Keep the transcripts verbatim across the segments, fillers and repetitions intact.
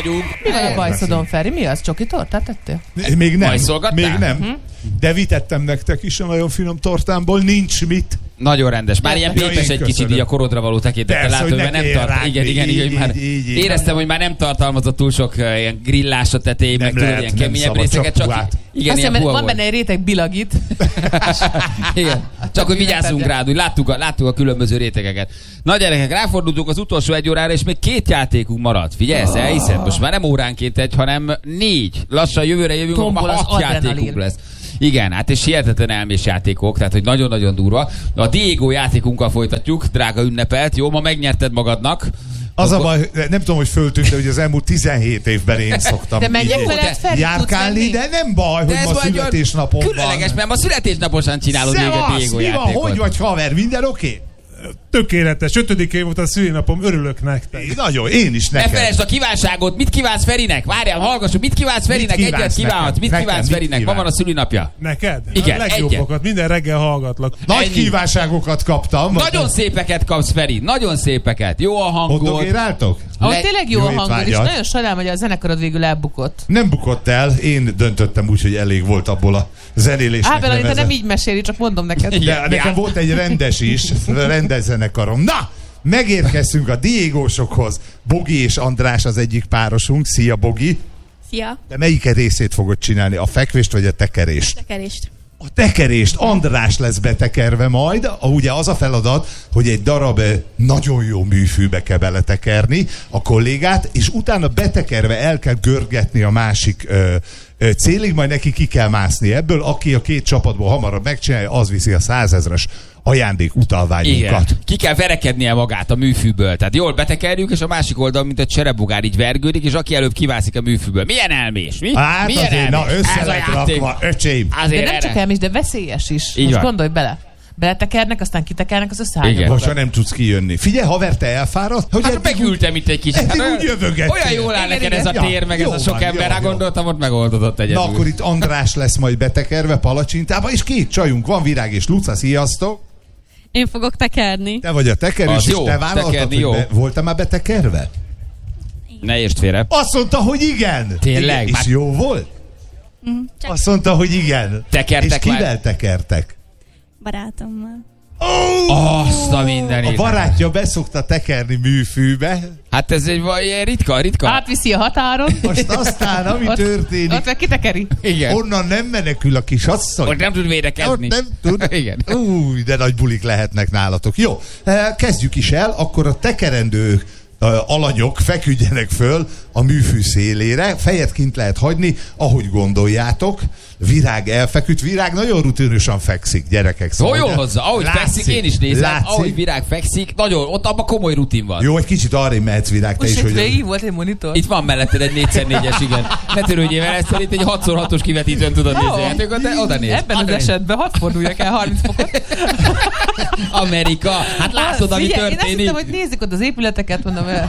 vagyunk. Mi van a bajszodon, Feri? Mi az? Csoki tortát tettél? Még nem. Bajszolgattál? Még nem. Hm? De vitettem nektek is a nagyon finom tortámból, nincs mit. Nagyon rendes. Már ilyen Ja, pépes én egy kicsit köszönöm. így a korodra való tekintettel. Persze, Látom, hogy hogy már ne nem kelljen tart. rágni. Igen, igen, igen. Így, Már így, így, így. éreztem, hogy már nem tartalmazott túl sok uh, ilyen grillás a tetején, meg tudod, lehet, ilyen nem keményebb szabad, részeket. csak Csak puhát. igen, Azt ilyen hiszem, puha van volt. benne egy réteg bilagit. Igen. Csak hogy vigyázzunk rád, úgy láttuk a, láttuk a különböző rétegeket. Na gyerekek, ráfordultunk az utolsó egy órára, és még két játékunk maradt. Figyelsz, elhiszed? Most már nem óránként egy, hanem négy. Lassan jövőre jövünk, akkor Tombol már az hat játékunk adrenalin. lesz. Igen, hát és hihetetlen elmés játékok, tehát hogy nagyon-nagyon durva. A Diego játékunkkal folytatjuk, drága ünnepelt. Jó, ma megnyerted magadnak. Az a baj, nem tudom, hogy föltűnt, de hogy az elmúlt tizenhét évben én szoktam De menjek így veled, Feri, járkálni, tudsz de nem baj, hogy ez ma majd olyan születésnapom van. különleges, mert ma születésnaposan csinálod még a Szevasz, Diego mi van, játékot. hogy vagy haver, minden oké? Okay? Tökéletes. Ötödikén volt a szülinapom, örülök nektek. Nagyon, én is Ne neked. felejtsd a kívánságot, mit kívánsz Ferinek? Várjál, hallgassuk, mit kívánsz Ferinek? Mit Egyet kívánsz kívánhatsz, mit nekem? kívánsz Nekem Ferinek? mit Ma van a kívánsz? szülinapja. Neked? Igen, a legjobbakat. egyet. Minden reggel hallgatlak. Nagy Ennyi. kívánságokat kaptam. Nagyon szépeket kapsz, Feri, nagyon szépeket. Jó a hangod. Boldogéráltok? Ahol Le- tényleg jó jó a hangod, és étvágyat. nagyon sajnálom, hogy a zenekarod végül elbukott. Nem bukott el, én döntöttem úgy, hogy elég volt abból a zenélésnek. Ábel, te nevezett. nem így meséli, csak mondom neked. De Igen, nekem já. volt egy rendes is, rendes zenekarom. Na, megérkeztünk a Diégósokhoz. Bogi és András az egyik párosunk. Szia, Bogi. Szia! De melyiket részét fogod csinálni? A fekvést vagy a tekerést? Tekerést. A tekerést András lesz betekerve majd. A, ugye az a feladat, hogy egy darab eh, nagyon jó műfűbe kell beletekerni a kollégát, és utána betekerve el kell görgetni a másik ö, ö, célig, majd neki ki kell mászni ebből. Aki a két csapatból hamarabb megcsinálja, az viszi a százezres ajándék Igen. utalványunkat. Ki kell verekednie magát a műfűből. Tehát jól betekerjük, és a másik oldal, mint egy cserebogár, így vergődik, és aki előbb kivászik a műfűből. Milyen elmés? Mi? Hát Milyen azért, na elmés? össze Ez a lett játék. rakva, öcsém. De Azért nem csak erre. elmés, de veszélyes is. Így Most van. gondolj bele. Beletekernek, aztán kitekernek, az Igen. összeállnak. Most ha nem tudsz kijönni. Figyelj, haver, te elfáradt? Hogy Hát eddig megültem itt egy kicsit. eddig Hát úgy jövögettél. olyan jól áll Igen, neked igen. ez a tér, meg Ja, ez a jó sok van, ember. jó, Rá jó. gondoltam, ott megoldodott egyedül. Na akkor itt András lesz majd betekerve palacsintába, és két csajunk van, Virág és Luca, sziasztok! Én fogok tekerni. Te vagy a tekerős, Az és jó, te vállaltad, tekerni hogy jó. be, voltál már betekerve? Ne értsd félre. Azt mondta, hogy igen! Tényleg? Igen, és Már- jó volt? Csak Azt mondta, hogy igen. Tekertek és már? kivel tekertek? barátommal. Oh! Azt a mindenit. A barátja beszokta tekerni műfűbe, Hát ez egy vaj- ilyen ritka, ritka. Átviszi a határon. most aztán, ami Ott- történik, Ott meg kitekeri. Igen. onnan nem menekül a kis asszony. Ott nem tud védekezni. Ott nem tud. Igen. Új, de nagy bulik lehetnek nálatok. Jó, eh, kezdjük is el, akkor a tekerendő eh, alanyok feküdjenek föl a műfű szélére, fejet kint lehet hagyni, ahogy gondoljátok. Virág elfeküdt, Virág nagyon rutinősen fekszik, gyerekek. Szól jól ugye? hozzá, ahogy Látszik, fekszik, én is nézem, látszik. ahogy Virág fekszik, nagyon, ott abban komoly rutin van. Jó, egy kicsit arrébb mehetsz, Virág, te Most is, itt hogy... végig volt egy monitor. Itt van melletted egy négy szer négyes, igen. Ne törődjél vele, ezt szerint egy hat szor hatos kivetítőn tudod nézni a játékot, de oda néz. Ebben az Oda néz. esetben hadd forduljak el harminc fokot. Amerika, hát látod, ami Figyelj, én azt történik. hittem, hogy nézzük ott az épületeket, mondom el.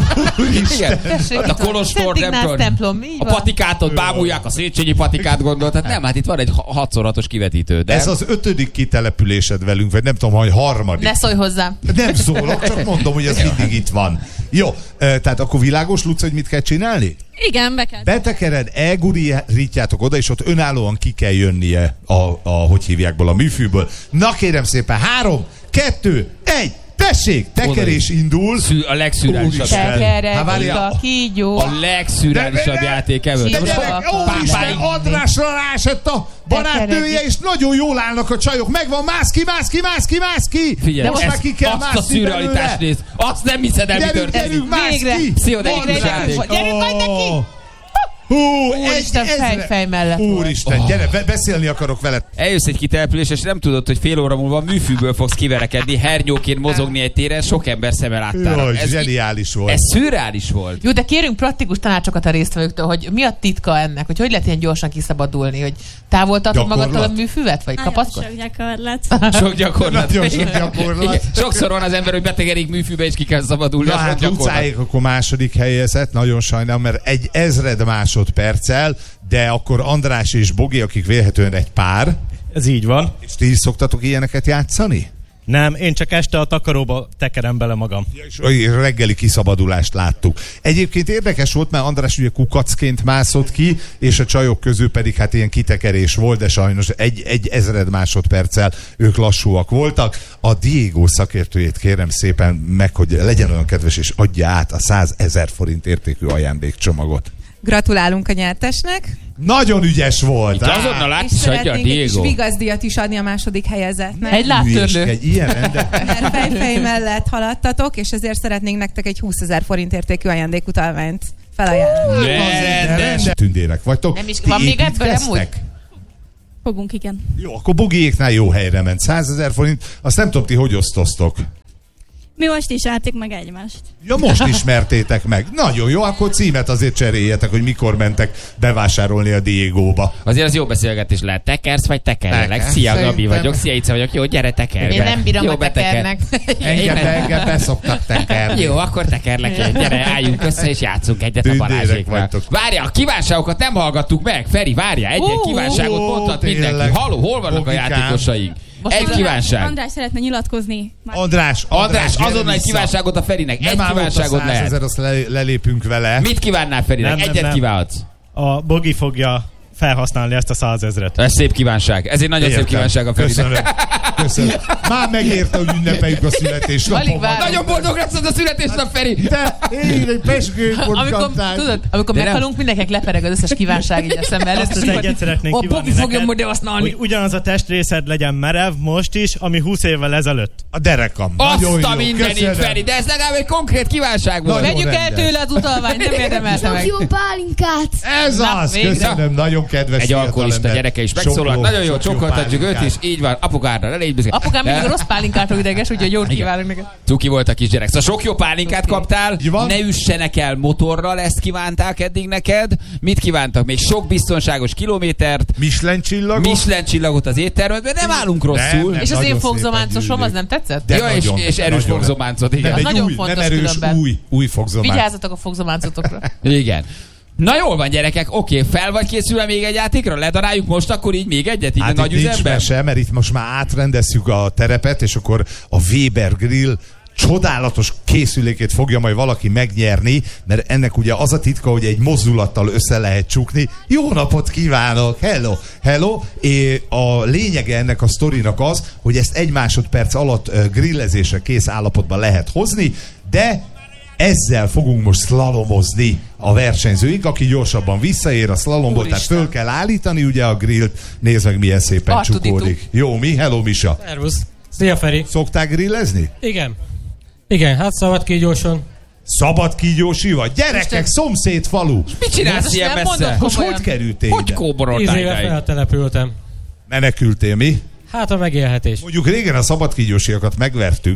Igen. Tessék, Hát a ott van. Kolostor, Szent nem Ignác tudom. templom, így A van. patikát ott bámulják, a Széchenyi patikát gondolt. Hát nem, hát itt van egy hat szor hatos kivetítő. De Ez az ötödik kitelepülésed velünk, vagy nem tudom, hogy harmadik. Ne szólj hozzám. Nem szólok, csak mondom, hogy ez mindig itt van. Jó, eh, tehát akkor világos, Luca, hogy mit kell csinálni? Igen, be kell. Betekered, elgurítjátok oda, és ott önállóan ki kell jönnie a, a hogy hívjákból, a műfűből. Na kérem szépen, három, kettő, egy, tessék, tekerés indul. Szű, a legszürreálisabb. Úristen. Hát Tekerek, várjál. Luka, kígyó. A legszürreálisabb De- de- játék ever. de- De most de- Gyerek, Pá- úristen, Pápáig- Andrásra ráesett a barátnője, és nagyon jól állnak a csajok. Megvan, mász ki, mász ki, mász ki, mász ki. Figyelj, de most már ki kell azt a mászni szürrealitást belőle. néz. Azt nem hiszed el, mi Gyerünk, történik. gyerünk, mász Végre. ki. Pszichodelikus Végre játék. gyerünk, gyerünk majd neki. Hú, Úristen, egy- ezre- fej, fej mellett volt. Úristen, gyere, be- beszélni akarok veled. Eljössz egy kitelepülés, és nem tudod, hogy fél óra múlva műfűből fogsz kiverekedni, hernyóként mozogni egy téren, sok ember szeme láttára. Jaj, Ez, zseniális volt. ez szürreális volt. Jó, de kérünk praktikus tanácsokat a résztvevőktől, hogy mi a titka ennek, hogy hogy lehet ilyen gyorsan kiszabadulni, hogy távol tartod Gyakorlat? magadtól a műfüvet, vagy Nagyon kapaszkod? sok gyakorlat. Sok gyakorlat. Nagyon sok gyakorlat. Igen. Sokszor van az ember, hogy betegerik műfűbe, és ki kell szabadulni. Na az sok hát gyakorlat. Lucáék akkor második helyezett, nagyon sajnálom, mert egy ezred másodperccel, de akkor András és Bogi, akik vélhetően egy pár, Ez így van. és ti is szoktatok ilyeneket játszani? Nem, én csak este a takaróba tekerem bele magam. És a reggeli kiszabadulást láttuk. Egyébként érdekes volt, mert András ugye kukacként mászott ki, és a csajok közül pedig hát ilyen kitekerés volt, de sajnos egy, egy ezred másodperccel ők lassúak voltak. A Diego szakértőjét kérem szépen meg, hogy legyen olyan kedves, és adja át a százezer forint értékű ajándékcsomagot. Gratulálunk a nyertesnek. Nagyon ügyes volt! Itt azonnal át És is adja a szeretnénk egy kis Diego. vigaszdiat is adni a második helyezetnek. Egy láttörlő. Egy ilyen rende. Mert fejfej mellett haladtatok, és ezért szeretnénk nektek egy húszezer forint értékű ajándékutalványt felajánlani. Rendes. Tündérek vagytok. Nem is- Ti van még ebből építkeztek? amúgy? Fogunk, igen. Jó, akkor Bogiéknál jó helyre ment. százezer forint. Azt nem tudom, ti hogy osztoztok. Mi most is álltuk meg egymást. Ja, most ismertétek meg. Nagyon jó, akkor címet azért cseréljetek, hogy mikor mentek bevásárolni a Diegóba. Azért az jó beszélgetés lehet. Tekersz vagy tekerlek? Tekersz. Szia, Gabi Szerintem. vagyok. Szia, Ica vagyok. Jó, gyere, tekerj. Én nem bírom, jó, hogy beteker. tekernek. Engem, engem beszoktak tekerni. Jó, akkor tekerlek én. Gyere, álljunk össze és játszunk egyet a Tündérek Balázséknál. vagytok. Várja, a kívánságokat nem hallgattuk meg. Feri, várja, egy-egy Ó, kívánságot ó, mondhat tényleg. mindenki. Halló, hol vannak a Bogikám. játékosaink? Most Egy András- kívánság. András szeretne nyilatkozni. Már András, András, gyere azonnal egy vissza. kívánságot a Ferinek. Egy Nem áll ott a kívánságot lehet. százezer, azt le, lelépünk vele. Mit kívánnál Ferinek? Nem, nem, Egyet nem. kívánhatsz. A Bogi fogja felhasználni ezt a százezret. Ez szép kívánság. Ez egy nagyon Értem. szép kívánság a Ferinek. Köszönöm. Köszönöm. Már megérte, hogy ünnepeljük a Alig születésnapomat. várom. Nagyon boldog lesz az a születésnap, Feri! De én egy peskőt Amikor, tudod, amikor De nem. meghalunk, mindenkinek lepereg az összes kívánság így a szem előtt. Azt az egyet szeretnénk A kívánni Bogi fogja neked, majd használni. hogy ugyanaz a testrészed legyen merev most is, ami húsz évvel ezelőtt. A derekam. Azt Nagyon a jó. mindenit, Köszönöm. Feri, de ez legalább egy konkrét kívánság volt. Nagyon Vegyük el rendes. tőle az utalványt, nem érdemelte meg. Jó pálinkát! Ez Na, az, végre. köszönöm, nagyon kedves Egy alkoholista fiatalember. gyereke is Sok megszólalt. jó- Nagyon jó, sok jó csokoltatjuk őt is. pálinkát. Így van, apukádra, elég büszke. Apukám mindig De- a rossz pálinkától ideges, úgyhogy jót kívánok neked. Cuki volt a kisgyerek. Szóval sok jó pálinkát kaptál, Így van. ne üssenek el motorral, ezt kívánták eddig neked. Mit kívántak? Még sok biztonságos kilométert, Michelin csillagot? Michelin csillagot az éttermedben, nem állunk rosszul. nem. És az Nagyon én szépen fogzománcosom, gyűlöm. az nem tetszett? De Ja, és, nagyon, és erős nagyon. fogzománcot, De igen. Az egy nagyon új, fontos nem erős, különben. új, új fogzománc. Vigyázzatok a fogzománcotokra. Igen. Na jól van, gyerekek, oké, fel vagy készülve még egy játékra? Ledaráljuk most akkor így még egyet, így Hát a nagy itt nincs üzemben? mese, mert itt most már átrendezzük a terepet, és akkor a Weber Grill csodálatos készülékét fogja majd valaki megnyerni, mert ennek ugye az a titka, hogy egy mozdulattal össze lehet csukni. Jó napot kívánok! Hello! Hello! É, a lényege ennek a sztorinak az, hogy ezt egy másodperc alatt ö, grillezésre kész állapotban lehet hozni, de ezzel fogunk most szlalomozni a versenyzőink, aki gyorsabban visszaér a szlalomból, tehát Úristen. föl kell állítani ugye a grillt, nézd meg milyen szépen Artuditu. csukódik. Jó, mi? Hello, Misa. Szervusz. Szia, Feri. Szokták grillezni? Igen. Igen, hát szabad kígyóson. Szabad kígyósi vagy? Gyerekek, Isten. szomszéd falu! Mit csinálsz Most ilyen nem messze? mondok Most komolyan. hogy kerültél Hogy ide? Tíz kóboroltál éve idáig? feltelepültem. Menekültél, mi? Hát a megélhetés. Mondjuk régen a szabad kígyósiakat megvertük.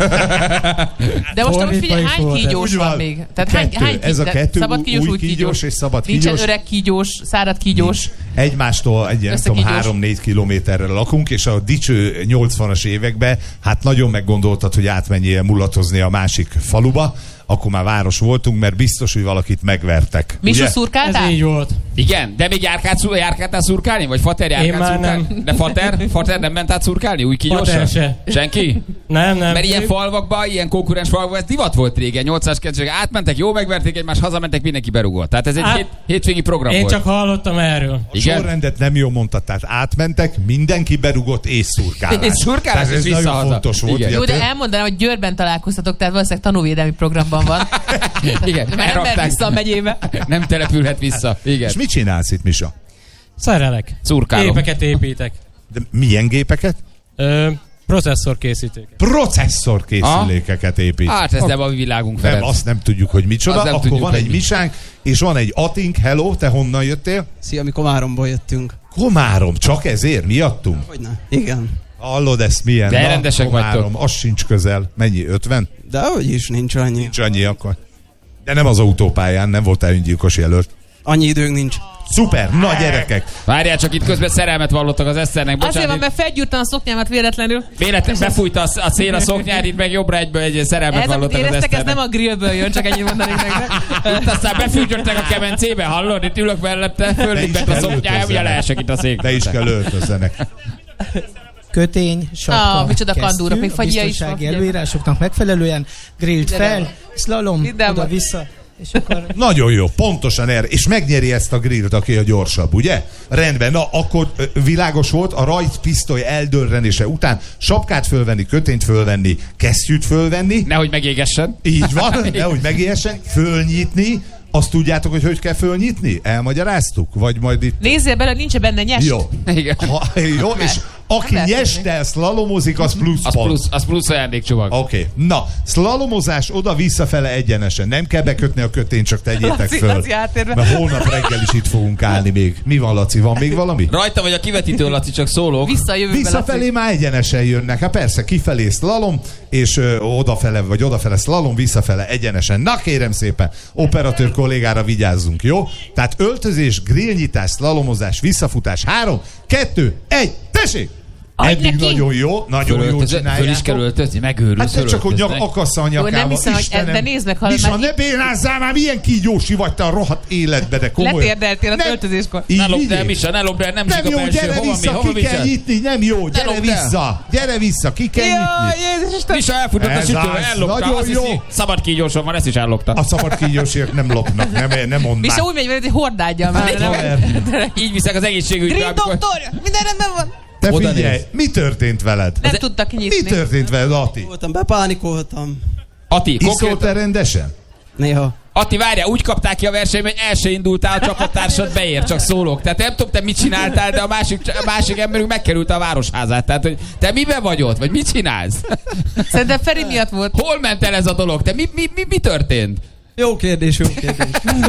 De most Fordítva figyelj, is hány volt ez. kígyós Úgy van van. még? Tehát hány, Kettő. hány Ez a de kettő, szabad kígyós, új új kígyós kígyós, és szabad Nincsen kígyós. öreg kígyós, szárad kígyós. Egymástól egy, nem tudom, Összekígyós. három-négy kilométerre lakunk, és a dicső nyolcvanas években hát nagyon meggondoltad, hogy átmenjél mulatozni a másik faluba, akkor már város voltunk, mert biztos, hogy valakit megvertek. Misu Ugye? Ez szurkáltál? így volt. Igen, de még járkáltál, szur, járkáltál szurkálni? Vagy Fater Én járkált már szurkálni? nem. De Fater? Fater nem ment át szurkálni? Új kígyósan? Fater se. Senki? Nem, nem. Mert ilyen falvakban, ilyen konkurens falvakban ez divat volt régen, nyolcvanas kezdőség átmentek, jó megverték egymást, hazamentek, mindenki berugott. Tehát ez egy Át- hét, hétvégi program Én volt. csak hallottam erről. A Igen? sorrendet nem jól mondtad, tehát átmentek, mindenki berugott és szurkálás. És szurkálás, Tehát ez és nagyon visszahaza. fontos volt. Igen. ugye Jó, de te- elmondanám, hogy Győrben találkoztatok, tehát valószínűleg tanúvédelmi programban van. Igen, Mert nem mehet elrakták. vissza a megyébe. Nem települhet vissza. Igen. És mit csinálsz itt, Misa? Szerelek. Szurkálom. Gépeket építek. De milyen gépeket? Ö, processzorkészítők. Processzorkészülékeket épít. Hát ez nem a mi világunk, Nem, Ferenc. azt nem tudjuk, hogy micsoda. Azt nem Akkor tudjuk, van hogy egy mi. misánk, és van egy atink. Hello, te honnan jöttél? Szia, mi Komáromból jöttünk. Komárom, csak ezért miattunk? Hogyne? Igen. Hallod ezt milyen? De Na, rendesek Komárom, vagytok. az sincs közel. Mennyi? ötven? De hogy is nincs annyi. Nincs annyi akkor. De nem az autópályán, nem voltál öngyilkos jelölt. Annyi időnk nincs. Szuper, na gyerekek! Várjál, csak itt közben szerelmet vallottak az Eszternek. Azért van, Bocsánat, mert felgyúrtam a szoknyámat véletlenül. véletlenül befújt a, a szél a szoknyár, itt meg jobbra egyből egy szerelmet Ez, amit vallottak az éreztek, ez Eszternek. nem a grillből jön, csak ennyit mondanék nektek. Itt aztán befűtöttek a kemencébe, hallod? Itt ülök mellette, De is föllépett a kell szoknyája, ugye öltözzenek. leesek itt a székbe. De is kell öltözzenek. kötény, sapka, Ah, micsoda kesztyű, kandúra, még a fagyja is biztonsági van, előírásoknak megfelelően, grillt Ide fel, van. slalom, Ide van. oda-vissza, és akkor... Nagyon jó, pontosan erre. És megnyeri ezt a grillt, aki a gyorsabb, ugye? Rendben, na akkor ö, világos volt, a rajtpisztoly eldörrenése után sapkát fölvenni, kötényt fölvenni, kesztyűt fölvenni. Nehogy megégessen. Így van, nehogy megégessen, fölnyitni. Azt tudjátok, hogy hogy kell fölnyitni? Elmagyaráztuk? Vagy majd itt... Nézzél bele, nincs benne nyest. Jó. Igen. Ha, jó, és aki lehet nyestel szlalomozik, az plusz Az pont. plusz, az plusz ajándékcsomag. Oké, okay. Na, szlalomozás oda-visszafele egyenesen. Nem kell bekötni a kötényt, csak tegyétek Laci, föl. Laci átérve. Mert holnap reggel is itt fogunk állni még. Mi van, Laci? Van még valami? Rajta vagy a kivetítő, Laci, csak szólok. Visszajövőbe, Visszafelé Laci. már egyenesen jönnek. Hát persze, kifelé szlalom, és ö, odafele, vagy odafele szlalom, visszafele egyenesen. Na kérem szépen, operatőr kollégára vigyázzunk, jó? Tehát öltözés, grillnyitás, szlalomozás, visszafutás. Három, kettő, egy, tessék! Adj Eddig neki! nagyon jó, nagyon jól Fölöltöz- csináljátok. Föl is kell öltözni, megőrülsz. Hát te csak, hogy öltöznek. akasz a Jó, nyakába. nem hiszem, hogy Istenem. de nézd meg, ha Misa, már ne bénázzál már, milyen kígyósi vagy te a rohadt életbe, de komolyan. letérdeltél az Nem. öltözéskor. Így Ne lopd el, vigyél. Misa, ne lopd el, nem Nem zsig a jó, belső. gyere Hova mi, vissza, hova ki kell viszed? nyitni, nem jó, gyere lopd el. vissza, gyere vissza, ki kell Jaj, nyitni. Jézus Isten! Misa elfutott a Ez sütővel, az, ellopta. nagyon Azt jó. hiszi, szabad kígyóson van, ezt is ellopta. A szabad kígyósért nem lopnak, nem, nem mondd Misa már. úgy megy vele, hogy hordádja már. Hát, nem? haver. Így viszek az egészségügybe, Grill amikor... doktor! Minden rendben van? Te Oda figyelj, néz. mi történt veled? Nem tudta kinyitni. Mi történt veled, Ati? Voltam, bepánikoltam. Ati, Iszol te konkrétan... rendesen? Néha. Ati, várjál, úgy kapták ki a versenyben, hogy el se indultál, a csapattársad beér, csak szólok. Tehát nem tudom, te mit csináltál, de a másik, a másik emberünk megkerült a városházát. Tehát, hogy te miben vagy ott, vagy mit csinálsz? Szerintem Feri miatt volt. Hol ment el ez a dolog? Te mi, mi, mi, mi történt? Jó kérdés, jó kérdés.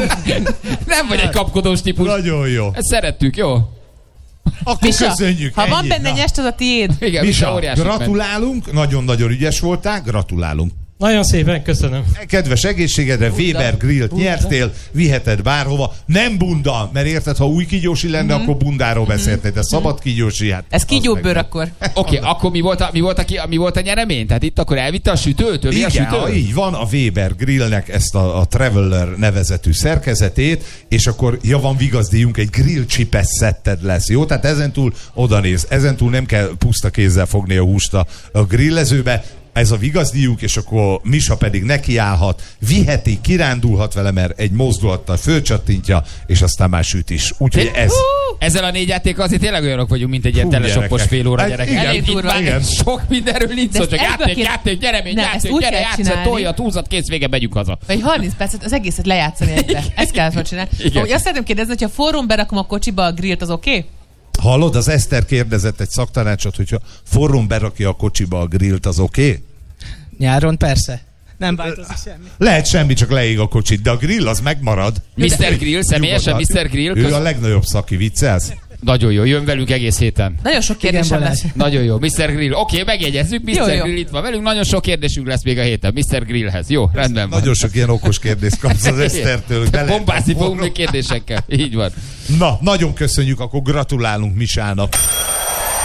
Nem vagy egy kapkodós típus. Nagyon jó. Ezt szerettük, jó? Akkor Misa, köszönjük. ha van ennyi. benne Na. nyest, az a tiéd. Igen, Misa, Misa, óriási ment. gratulálunk, nagyon-nagyon ügyes voltál, gratulálunk. Nagyon szépen köszönöm. Kedves egészségedre, Weber grillt nyertél, viheted bárhova. Nem bunda, mert érted, ha új kígyósi lenne, akkor bundáról beszéltél, de szabad kígyósi, hát... Ez az kígyóbbőr meg- akkor. Oké, okay, akkor mi volt, a, mi, volt a, ki- mi volt a nyeremény? Tehát itt akkor elvitte a sütőt? Ő mi a Igen, sütő? ha így van, a Weber grillnek ezt a, a Traveler nevezetű szerkezetét, és akkor ja, van vigazdíjunk, egy grill csipes szetted lesz, jó? Tehát ezentúl odanéz, ezentúl nem kell puszta kézzel fogni a húst a, a grillezőbe, ez a vigazdíjunk, és akkor Misa pedig nekiállhat, viheti, kirándulhat vele, mert egy mozdulattal fölcsattintja, és aztán már süt is. Úgyhogy ez... Ezzel a négy játékkal azért tényleg olyanok vagyunk, mint egy ilyen Hú, telesoppos gyerekek. fél óra Hát gyerek. igen, Elég durva. durva. Igen. Sok mindenről nincs De szó, ezt csak ebből játék, kéne- játék, gyeremény, Nem, ezt játék, úgy gyere, kell játszat, csinálni. tolja, húzat, kész, vége, megyünk haza. Vagy harminc percet az egészet lejátszani egybe. Ezt kellett volna csinálni. Igen. Ahogy azt szeretném kérdezni, hogyha forrón berakom a kocsiba a grillt, az oké? Okay? Hallod, az Eszter kérdezett egy szaktanácsot, hogyha forrón berakja a kocsiba a grillt, az oké? Okay? Nyáron persze. Nem változik semmi. Lehet semmi, csak leég a kocsit, de a grill az megmarad. miszter Grill, személyesen Nyugodtan. miszter Grill. Ő kösz- a legnagyobb szaki, viccelsz? Nagyon jó, jön velünk egész héten. Nagyon sok kérdésem Balázs. lesz. Nagyon jó, miszter Grill. Oké, okay, megjegyezzük, miszter Jó, jó. Grill itt van velünk. Nagyon sok kérdésünk lesz még a héten, miszter Grillhez. Jó, rendben van. Nagyon sok ilyen okos kérdést kapsz az Esztertől. Bele- Bombázni fogunk még kérdésekkel. Így van. Na, nagyon köszönjük, akkor gratulálunk Misának.